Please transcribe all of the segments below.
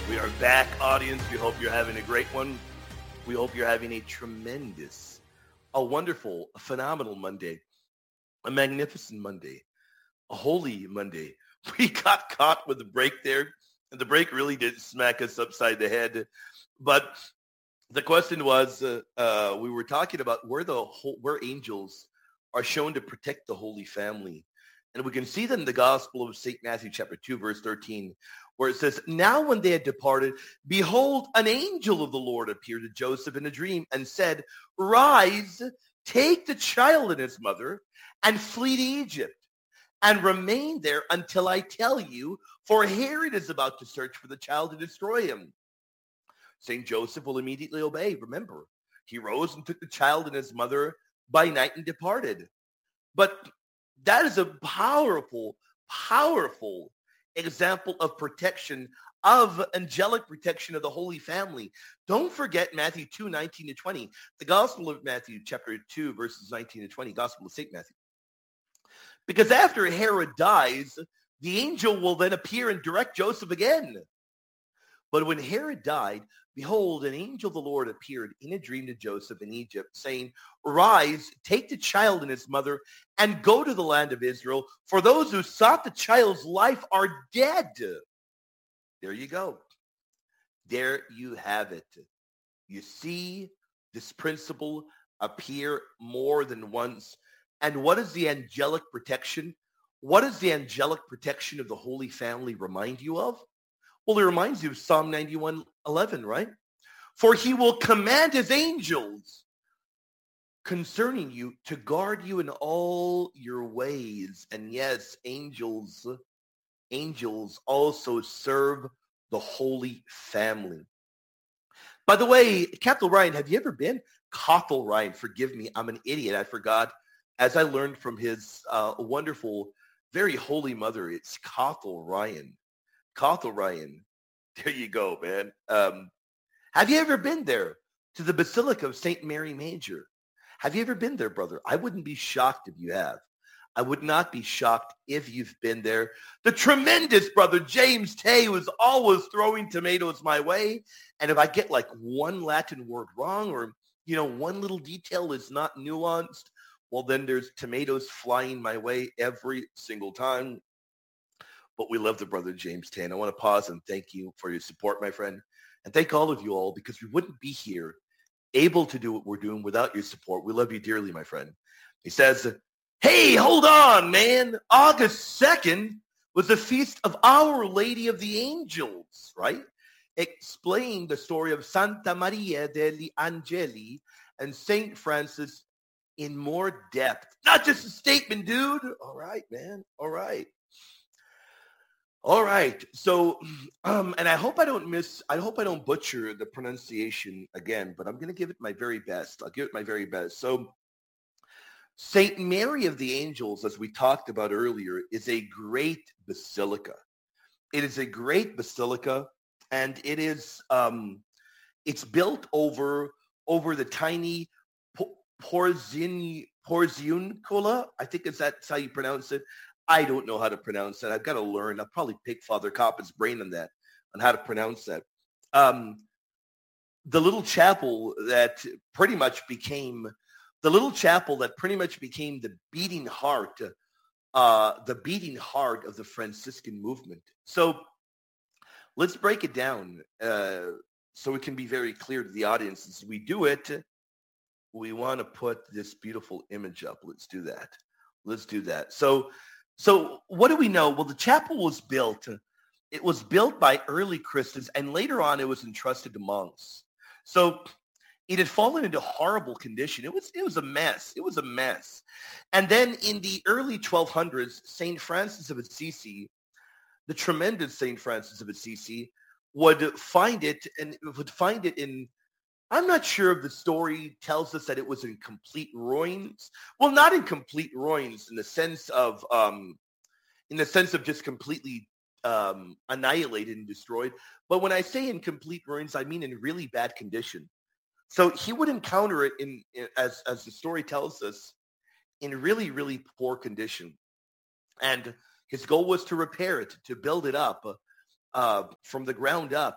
We are back, audience. We hope you're having a great one. We hope you're having a tremendous, a wonderful, a phenomenal Monday, a magnificent Monday, a holy Monday. We got caught with the break there, and the break really did smack us upside the head. But the question was, we were talking about where angels are shown to protect the Holy Family. And we can see that in the Gospel of St. Matthew chapter 2, verse 13, where it says, now when they had departed, behold, an angel of the Lord appeared to Joseph in a dream and said, rise, take the child and his mother and flee to Egypt and remain there until I tell you, for Herod is about to search for the child to destroy him. St. Joseph will immediately obey. Remember, he rose and took the child and his mother by night and departed. But that is a powerful, powerful example of protection, of angelic protection of the Holy Family. Don't forget Matthew 2, 19 to 20. The Gospel of Matthew, chapter 2, verses 19 to 20, Gospel of St. Matthew. Because after Herod dies, the angel will then appear and direct Joseph again. But when Herod died, behold, an angel of the Lord appeared in a dream to Joseph in Egypt, saying, rise, take the child and his mother, and go to the land of Israel, for those who sought the child's life are dead. There you go. There you have it. You see this principle appear more than once. And what is the angelic protection? What does the angelic protection of the Holy Family remind you of? Well, it reminds you of Psalm 91:11, right? For he will command his angels concerning you to guard you in all your ways. And yes, angels also serve the Holy Family. By the way, Cathal Ryan, have you ever been? Cathal Ryan, forgive me, I'm an idiot. I forgot. As I learned from his wonderful, very holy mother, it's Cathal Ryan. Cathal Ryan. There you go, man. Have you ever been there to the Basilica of St. Mary Major? Have you ever been there, brother? I wouldn't be shocked if you have. I would not be shocked if you've been there. The tremendous brother James Tay was always throwing tomatoes my way. And if I get like one Latin word wrong or, one little detail is not nuanced, well, then there's tomatoes flying my way every single time. But we love the brother James Tay. And I want to pause and thank you for your support, my friend. And thank all of you all, because we wouldn't be here able to do what we're doing without your support. We love you dearly, my friend. He says, hey, hold on, man. August 2nd was the feast of Our Lady of the Angels, right? Explain the story of Santa Maria degli Angeli and St. Francis in more depth. Not just a statement, dude. All right, man. All right. All right. So, and I hope I don't butcher the pronunciation again, but I'm going to give it my very best. I'll give it my very best. So, St. Mary of the Angels, as we talked about earlier, is a great basilica. It is a great basilica, and it is, it's built over the tiny Porziuncola. I think that's how you pronounce it. I don't know how to pronounce that. I've got to learn. I'll probably pick Father Coppa's brain on that, on how to pronounce that. The little chapel that pretty much became the beating heart of the Franciscan movement. So let's break it down so it can be very clear to the audience. As we do it, we want to put this beautiful image up. Let's do that. So what do we know? Well, the chapel was built. It was built by early Christians, and later on it was entrusted to monks. So it had fallen into horrible condition. It was a mess. It was a mess. And then in the early 1200s, St. Francis of Assisi, the tremendous St. Francis of Assisi, would find it in, I'm not sure if the story tells us that it was in complete ruins. Well, not in complete ruins in the sense of just completely annihilated and destroyed. But when I say in complete ruins, I mean in really bad condition. So he would encounter it as the story tells us, in really, really poor condition. And his goal was to repair it, to build it up from the ground up.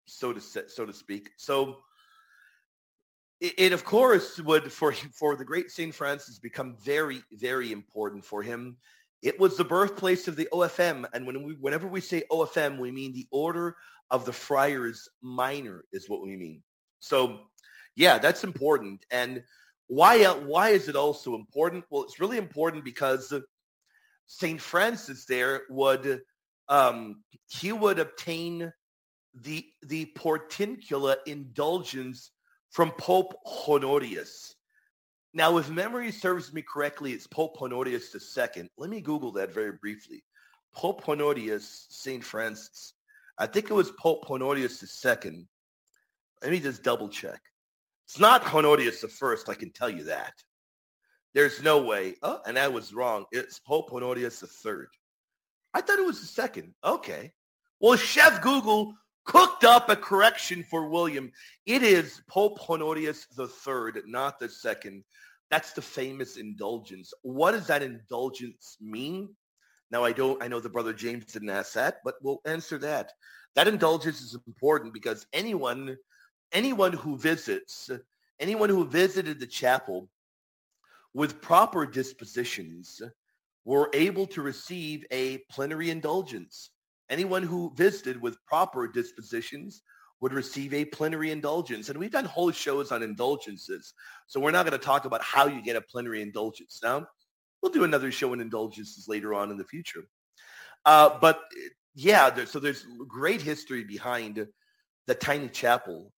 so to speak. So it of course would for the great Saint Francis become very, very important for him. It was the birthplace of the OFM, and whenever we say OFM, we mean the Order of the Friars Minor is what we mean. So, yeah, that's important. And why is it also important? Well, it's really important because Saint Francis there would he would obtain the Portiuncula indulgence from Pope Honorius. Now, if memory serves me correctly, it's Pope Honorius II. Let me Google that very briefly. Pope Honorius, St. Francis. I think it was Pope Honorius II. Let me just double check. It's not Honorius I, I can tell you that. There's no way. Oh, and I was wrong. It's Pope Honorius III. I thought it was the second. Okay. Well, Chef Google cooked up a correction for William. It is Pope Honorius III, not the second. That's the famous indulgence. What does that indulgence mean? Now, I know the brother James didn't ask that, but we'll answer that. That indulgence is important because anyone who visited the chapel with proper dispositions were able to receive a plenary indulgence. Anyone who visited with proper dispositions would receive a plenary indulgence. And we've done whole shows on indulgences. So we're not going to talk about how you get a plenary indulgence. Now, we'll do another show on indulgences later on in the future. But yeah, there's great history behind the tiny chapel.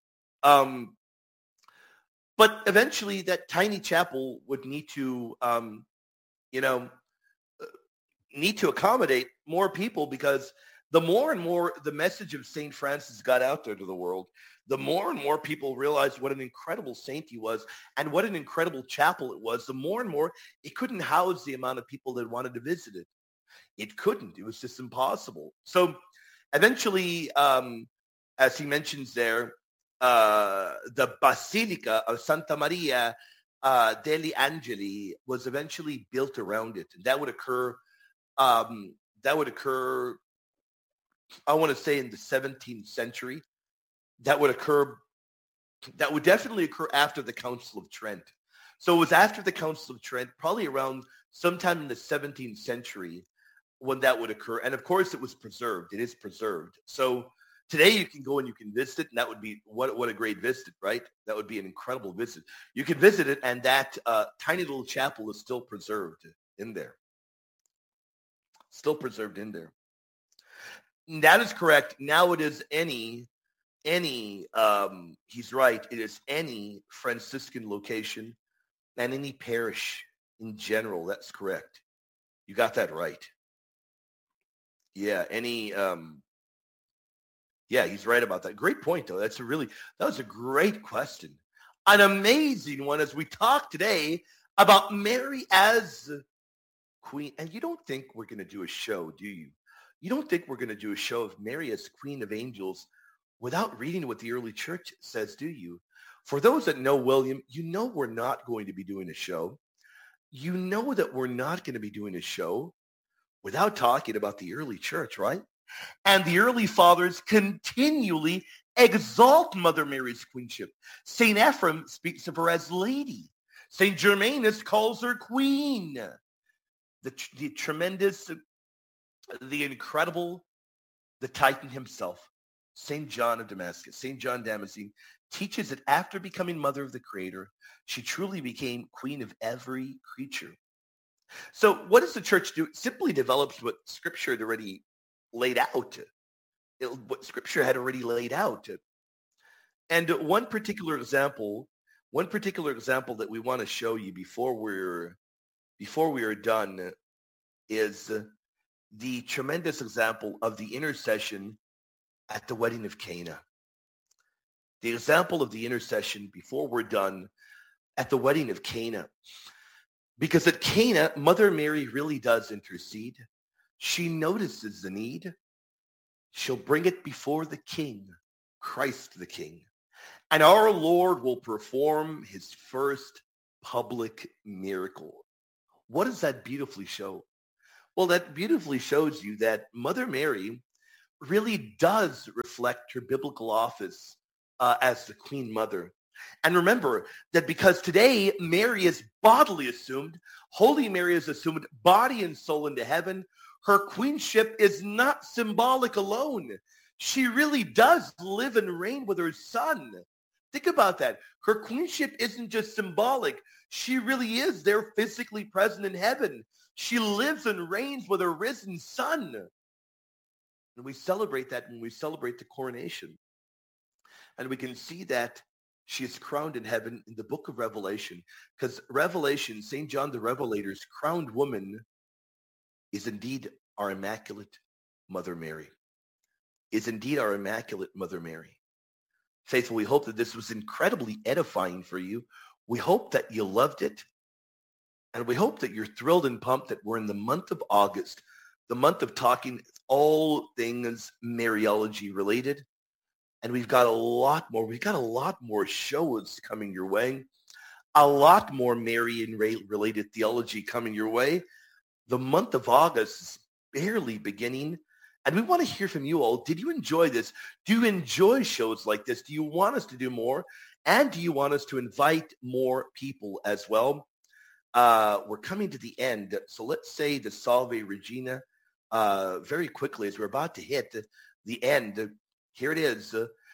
But eventually that tiny chapel would need to, need to accommodate more people because the more and more the message of St. Francis got out there to the world, the more and more people realized what an incredible saint he was and what an incredible chapel it was, the more and more it couldn't house the amount of people that wanted to visit it. It couldn't. It was just impossible. So eventually, as he mentions there, the Basilica of Santa Maria degli Angeli was eventually built around it. And that would occur, I want to say in the 17th century. That would definitely occur after the Council of Trent. So it was after the Council of Trent, probably around sometime in the 17th century when that would occur. And of course it was preserved. It is preserved. So today you can go and you can visit it, and that would be what a great visit, right? That would be an incredible visit. You can visit it, and that tiny little chapel is still preserved in there. Still preserved in there. And that is correct. Now it is any, he's right, it is any Franciscan location and any parish in general. That's correct. You got that right. Yeah, yeah, he's right about that. Great point, though. That was a great question. An amazing one as we talk today about Mary as Queen. And you don't think we're going to do a show, do you? You don't think we're going to do a show of Mary as Queen of Angels without reading what the early church says, do you? For those that know William, you know we're not going to be doing a show. You know that we're not going to be doing a show without talking about the early church, right? And the early fathers continually exalt Mother Mary's queenship. St. Ephrem speaks of her as lady. St. Germanus calls her queen. The tremendous, the incredible, the Titan himself, St. John of Damascus, St. John Damascene, teaches that after becoming mother of the Creator, she truly became queen of every creature. So what does the church do? It simply develops what Scripture had already laid out. What Scripture had already laid out. And one particular example that we want to show you before we are done is the tremendous example of the intercession at the wedding of Cana. The example of the intercession before we're done at the wedding of Cana. Because at Cana, Mother Mary really does intercede. She notices the need. She'll bring it before the King, Christ the King. And our Lord will perform his first public miracle. What does that beautifully show? Well, that beautifully shows you that Mother Mary really does reflect her biblical office as the Queen Mother. And remember that because today Mary is bodily assumed, Holy Mary is assumed body and soul into heaven, her queenship is not symbolic alone. She really does live and reign with her Son. Think about that. Her queenship isn't just symbolic. She really is there physically present in heaven. She lives and reigns with her risen Son. And we celebrate that when we celebrate the coronation. And we can see that she is crowned in heaven in the book of Revelation, because Revelation, St. John the Revelator's crowned woman is indeed our Immaculate Mother Mary. Is indeed our Immaculate Mother Mary. Faithful, we hope that this was incredibly edifying for you. We hope that you loved it. And we hope that you're thrilled and pumped that we're in the month of August, the month of talking all things Mariology related. And we've got a lot more shows coming your way, a lot more Marian-related theology coming your way. The month of August is barely beginning, and we want to hear from you all. Did you enjoy this? Do you enjoy shows like this? Do you want us to do more? And do you want us to invite more people as well? We're coming to the end, so let's say the Salve Regina very quickly as we're about to hit the end. Here it is.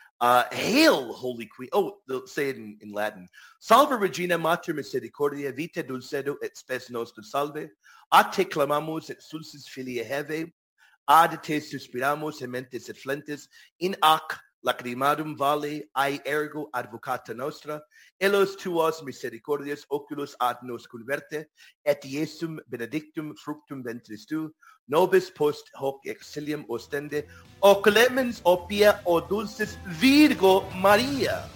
Hail, Holy Queen. Oh, they'll say it in Latin. Salve Regina Mater Misericordia, vita dulcedo et spes nostrum salve. Ad te clamamus et sulcis filia heve. Ad te suspiramus ementes et flentes. In ac lacrimarum vale, ai ergo advocata nostra. Elos tuos misericordias oculos ad nos converte. Et Iesum benedictum fructum ventris tu. Nobis post hoc exilium ostende, o clemens, o pia, o dulcis Virgo Maria.